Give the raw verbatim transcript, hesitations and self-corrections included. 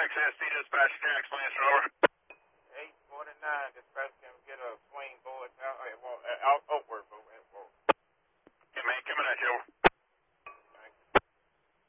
X S T dispatch, Jackson Lancer, over. eight forty-nine, dispatch, can we get a swing bullet out, uh, well, out, upward, but, well. Yeah, man, coming at you, over.